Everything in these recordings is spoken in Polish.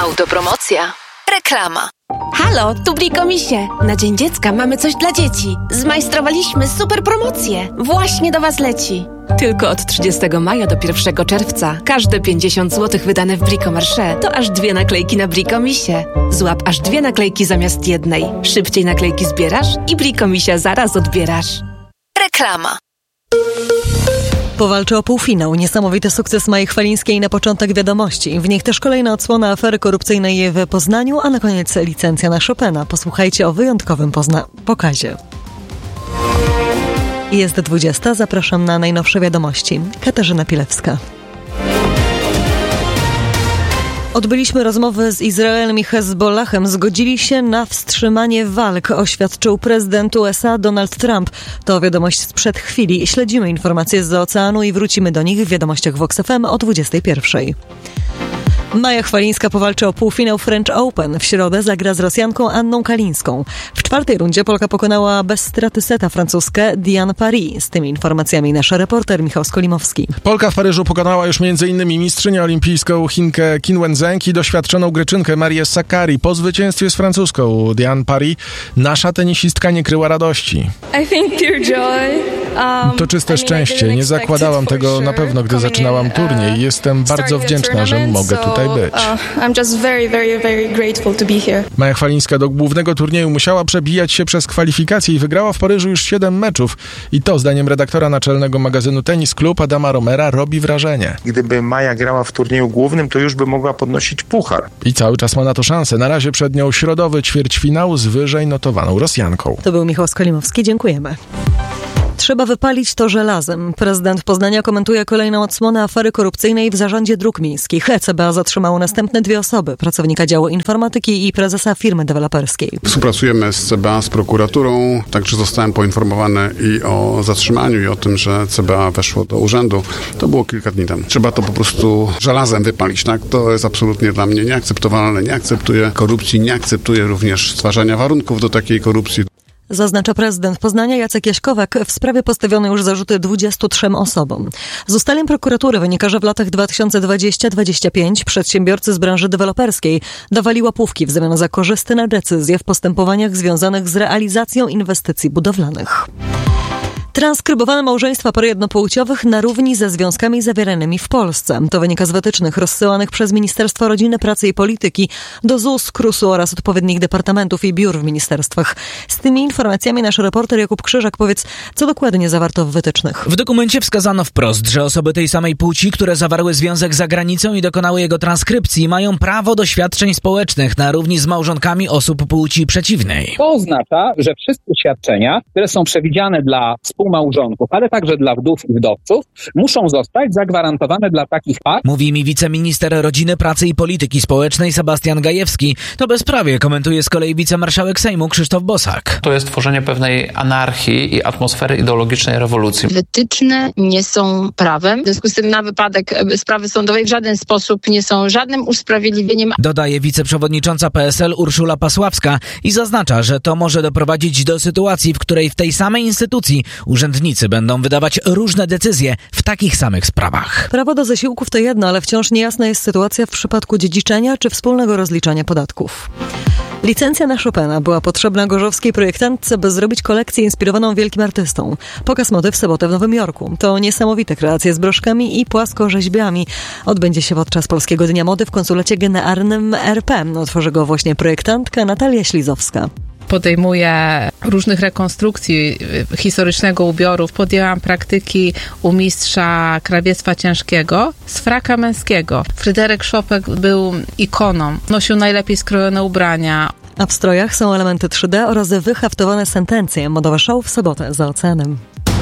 Autopromocja. Reklama. Halo, tu Brikomisie. Na Dzień Dziecka mamy coś dla dzieci. Zmajstrowaliśmy super promocję. Właśnie do Was leci. Tylko od 30 maja do 1 czerwca każde 50 zł wydane w Bricomarché to aż 2 naklejki na Brikomisie. Złap aż 2 naklejki zamiast jednej. Szybciej naklejki zbierasz i Brikomisia zaraz odbierasz. Reklama. Powalczy o półfinał. Niesamowity sukces Maji Chwalińskiej na początek Wiadomości. W nich też kolejna odsłona afery korupcyjnej w Poznaniu, a na koniec licencja na Chopina. Posłuchajcie o wyjątkowym pokazie. Jest 20. Zapraszam na najnowsze wiadomości. Katarzyna Pilewska. Odbyliśmy rozmowy z Izraelem i Hezbollahem. Zgodzili się na wstrzymanie walk, oświadczył prezydent USA Donald Trump. To wiadomość sprzed chwili. Śledzimy informacje z oceanu i wrócimy do nich w wiadomościach Vox FM o 21. Maja Chwalińska powalczy o półfinał French Open. W środę zagra z Rosjanką Anną Kalińską. W 4. rundzie Polka pokonała bez straty seta francuskę Diane Paris. Z tymi informacjami nasz reporter Michał Skolimowski. Polka w Paryżu pokonała już m.in. mistrzynię olimpijską Chinkę Qin Wenzheng i doświadczoną Greczynkę Marię Sakkari. Po zwycięstwie z francuską Diane Paris nasza tenisistka nie kryła radości. To czyste szczęście. Nie zakładałam tego na pewno, gdy zaczynałam turniej. Jestem bardzo wdzięczna, że mogę tutaj być. Maja Chwalińska do głównego turnieju musiała przebijać się przez kwalifikacje i wygrała w Paryżu już 7 meczów. I to, zdaniem redaktora naczelnego magazynu Tennis Club Adama Romera, robi wrażenie. Gdyby Maja grała w turnieju głównym, to już by mogła podnosić puchar. I cały czas ma na to szansę. Na razie przed nią środowy ćwierćfinał z wyżej notowaną Rosjanką. To był Michał Skolimowski. Dziękujemy. Trzeba wypalić to żelazem. Prezydent Poznania komentuje kolejną odsłonę afery korupcyjnej w zarządzie dróg miejskich. CBA zatrzymało następne 2 osoby. Pracownika działu informatyki i prezesa firmy deweloperskiej. Współpracujemy z CBA, z prokuraturą. Także zostałem poinformowany i o zatrzymaniu i o tym, że CBA weszło do urzędu. To było kilka dni temu. Trzeba to po prostu żelazem wypalić. Tak? To jest absolutnie dla mnie nieakceptowalne. Nie akceptuję korupcji, nie akceptuję również stwarzania warunków do takiej korupcji. Zaznacza prezydent Poznania Jacek Jaśkowak. W sprawie postawiono już zarzuty 23 osobom. Z ustaleń prokuratury wynika, że w latach 2020-2025 przedsiębiorcy z branży deweloperskiej dawali łapówki w zamian za korzystne decyzje w postępowaniach związanych z realizacją inwestycji budowlanych. Transkrybowane małżeństwa par jednopłciowych na równi ze związkami zawieranymi w Polsce. To wynika z wytycznych rozsyłanych przez Ministerstwo Rodziny, Pracy i Polityki do ZUS, KRUS-u oraz odpowiednich departamentów i biur w ministerstwach. Z tymi informacjami nasz reporter Jakub Krzyżak. Powiedz, co dokładnie zawarto w wytycznych? W dokumencie wskazano wprost, że osoby tej samej płci, które zawarły związek za granicą i dokonały jego transkrypcji, mają prawo do świadczeń społecznych na równi z małżonkami osób płci przeciwnej. To oznacza, że wszystkie świadczenia, które są przewidziane dla współmałżonków, ale także dla wdów i wdowców, muszą zostać zagwarantowane dla takich par. Mówi mi wiceminister Rodziny, Pracy i Polityki Społecznej Sebastian Gajewski. To bezprawie komentuje z kolei wicemarszałek Sejmu Krzysztof Bosak. To jest tworzenie pewnej anarchii i atmosfery ideologicznej rewolucji. Wytyczne nie są prawem. W związku z tym na wypadek sprawy sądowej w żaden sposób nie są żadnym usprawiedliwieniem. Dodaje wiceprzewodnicząca PSL Urszula Pasławska i zaznacza, że to może doprowadzić do sytuacji, w której w tej samej instytucji urzędnicy będą wydawać różne decyzje w takich samych sprawach. Prawo do zasiłków to jedno, ale wciąż niejasna jest sytuacja w przypadku dziedziczenia czy wspólnego rozliczania podatków. Licencja na Chopina była potrzebna gorzowskiej projektantce, by zrobić kolekcję inspirowaną wielkim artystą. Pokaz mody w sobotę w Nowym Jorku. To niesamowite kreacje z broszkami i płaskorzeźbami. Odbędzie się podczas Polskiego Dnia Mody w Konsulacie Generalnym RP. Otworzy go właśnie projektantka Natalia Ślizowska. Podejmuję różnych rekonstrukcji historycznego ubioru. Podjęłam praktyki u mistrza krawiectwa ciężkiego z fraka męskiego. Fryderyk Chopin był ikoną. Nosił najlepiej skrojone ubrania. A w strojach są elementy 3D oraz wyhaftowane sentencje. Modowe show w sobotę za oceanem.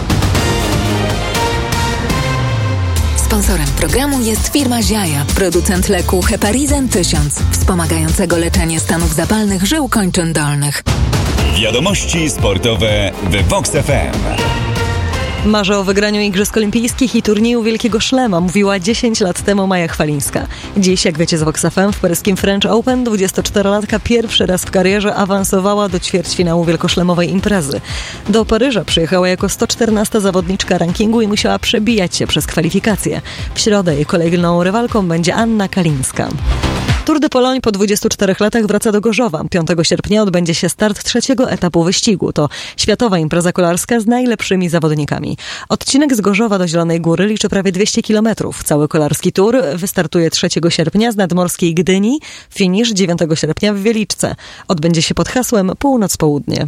Sponsorem programu jest firma Ziaja, producent leku Heparizan 1000, wspomagającego leczenie stanów zapalnych żył kończyn dolnych. Wiadomości sportowe w Vox FM. Marzę o wygraniu Igrzysk Olimpijskich i turnieju Wielkiego Szlema, mówiła 10 lat temu Maja Chwalińska. Dziś, jak wiecie z Vox FM, w paryskim French Open 24-latka pierwszy raz w karierze awansowała do ćwierćfinału wielkoszlemowej imprezy. Do Paryża przyjechała jako 114 zawodniczka rankingu i musiała przebijać się przez kwalifikacje. W środę jej kolejną rywalką będzie Anna Kalińska. Tour de Pologne po 24 latach wraca do Gorzowa. 5 sierpnia odbędzie się start 3. etapu wyścigu. To światowa impreza kolarska z najlepszymi zawodnikami. Odcinek z Gorzowa do Zielonej Góry liczy prawie 200 km. Cały kolarski tour wystartuje 3 sierpnia z nadmorskiej Gdyni, finisz 9 sierpnia w Wieliczce. Odbędzie się pod hasłem Północ-Południe.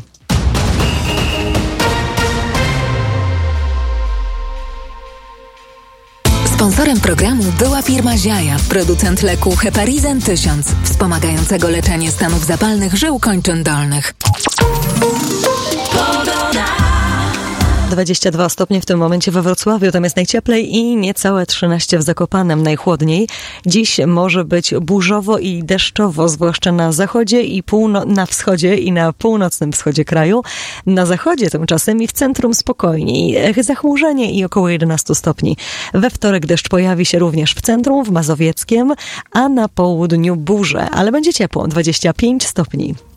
Sponsorem programu była firma Ziaja, producent leku Heparizan 1000, wspomagającego leczenie stanów zapalnych żył kończyn dolnych. 22 stopnie w tym momencie we Wrocławiu, tam jest najcieplej i niecałe 13 w Zakopanem, najchłodniej. Dziś może być burzowo i deszczowo, zwłaszcza na zachodzie i na wschodzie i na północnym wschodzie kraju. Na zachodzie tymczasem i w centrum spokojniej, zachmurzenie i około 11 stopni. We wtorek deszcz pojawi się również w centrum, w Mazowieckiem, a na południu burze, ale będzie ciepło, 25 stopni.